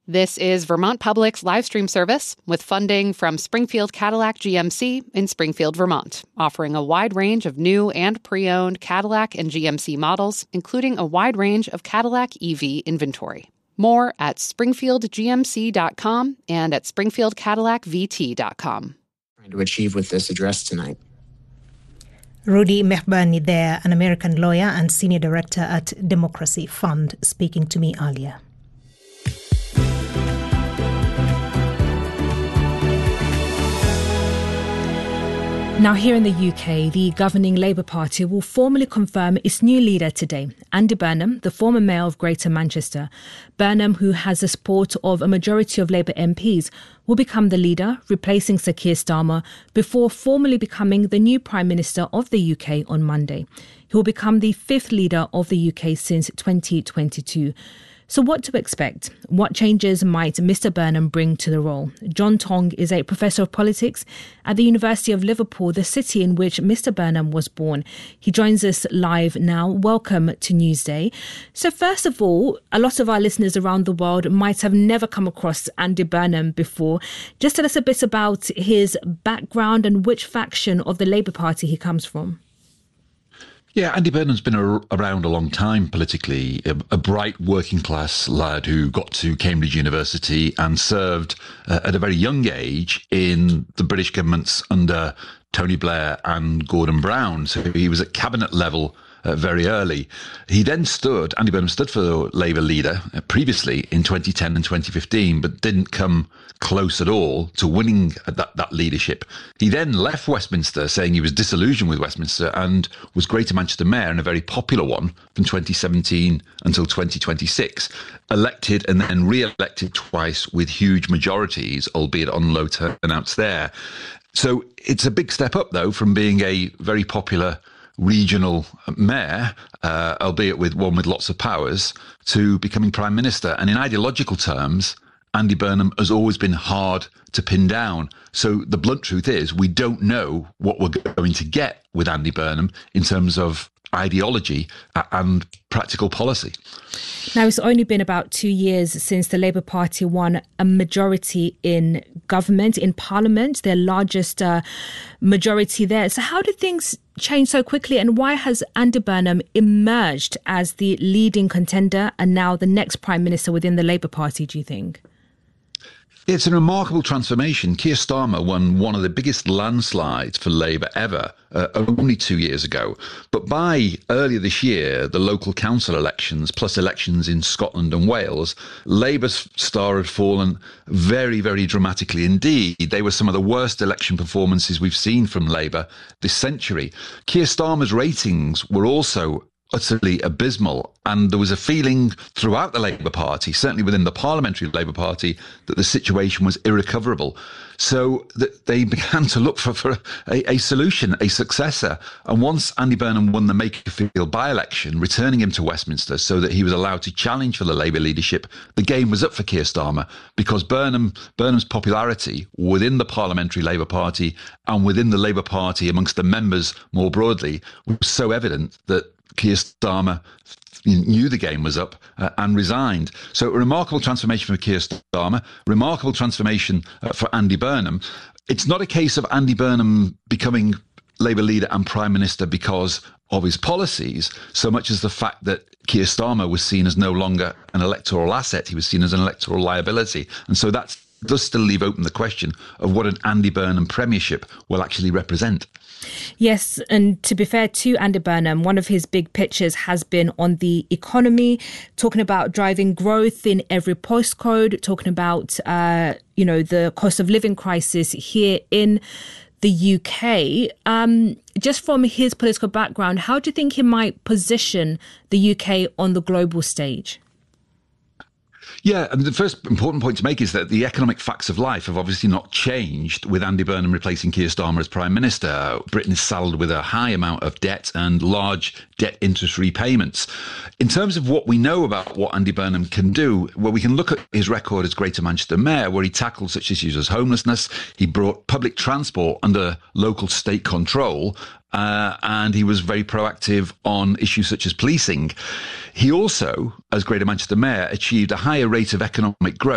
This is Vermont Public's live stream service with funding from Springfield Cadillac GMC in Springfield, Vermont, offering a wide range of new and pre-owned Cadillac and GMC models, including a wide range of Cadillac EV inventory. More at springfieldgmc.com and at springfieldcadillacvt.com. Trying to achieve with this address tonight. Rudy Mehbani there, an American lawyer and senior director at Democracy Fund, speaking to me earlier. Now, here in the UK, the governing Labour Party will formally confirm its new leader today, Andy Burnham, the former mayor of Greater Manchester. Burnham, who has the support of a majority of Labour MPs, will become the leader, replacing Sir Keir Starmer, before formally becoming the new Prime Minister of the UK on Monday. He will become the fifth leader of the UK since 2022. So what to expect? What changes might Mr. Burnham bring to the role? John Tong is a professor of politics at the University of Liverpool, the city in which Mr. Burnham was born. He joins us live now. Welcome to Newsday. So first of all, a lot of our listeners around the world might have never come across Andy Burnham before. Just tell us a bit about his background and which faction of the Labour Party he comes from. Yeah, Andy Burnham's been around a long time politically, a bright working class lad who got to Cambridge University and served at a very young age in the British governments under Tony Blair and Gordon Brown. So he was at cabinet level very early. Andy Burnham stood for the Labour leader previously in 2010 and 2015, but didn't come close at all to winning that leadership. He then left Westminster saying he was disillusioned with Westminster and was Greater Manchester Mayor, and a very popular one, from 2017 until 2026, elected and then re-elected twice with huge majorities, albeit on low turnouts there. So it's a big step up, though, from being a very popular regional mayor, albeit with lots of powers, to becoming Prime Minister. And in ideological terms, Andy Burnham has always been hard to pin down. So the blunt truth is we don't know what we're going to get with Andy Burnham in terms of ideology and practical policy. Now, it's only been about 2 years since the Labour Party won a majority in government, in Parliament, their largest majority there. So how did things change so quickly, and why has Andy Burnham emerged as the leading contender and now the next Prime Minister within the Labour Party, do you think? It's a remarkable transformation. Keir Starmer won one of the biggest landslides for Labour ever, only 2 years ago. But by earlier this year, the local council elections, plus elections in Scotland and Wales, Labour's star had fallen very, very dramatically indeed. They were some of the worst election performances we've seen from Labour this century. Keir Starmer's ratings were also utterly abysmal, and there was a feeling throughout the Labour Party, certainly within the Parliamentary Labour Party, that the situation was irrecoverable. So they began to look for a solution, a successor. And once Andy Burnham won the Makerfield by-election, returning him to Westminster so that he was allowed to challenge for the Labour leadership, the game was up for Keir Starmer, because Burnham's popularity within the Parliamentary Labour Party and within the Labour Party amongst the members more broadly was so evident that Keir Starmer knew the game was up and resigned. So a remarkable transformation for Keir Starmer, remarkable transformation for Andy Burnham. It's not a case of Andy Burnham becoming Labour leader and Prime Minister because of his policies, so much as the fact that Keir Starmer was seen as no longer an electoral asset. He was seen as an electoral liability. And so that does still leave open the question of what an Andy Burnham premiership will actually represent. Yes, and to be fair to Andy Burnham, one of his big pitches has been on the economy, talking about driving growth in every postcode, talking about, the cost of living crisis here in the UK. Just from his political background, how do you think he might position the UK on the global stage? Yeah, and the first important point to make is that the economic facts of life have obviously not changed with Andy Burnham replacing Keir Starmer as Prime Minister. Britain is saddled with a high amount of debt and large debt interest repayments. In terms of what we know about what Andy Burnham can do, well, we can look at his record as Greater Manchester Mayor, where he tackled such issues as homelessness. He brought public transport under local state control, and he was very proactive on issues such as policing. He also, as Greater Manchester Mayor, achieved a higher rate of economic growth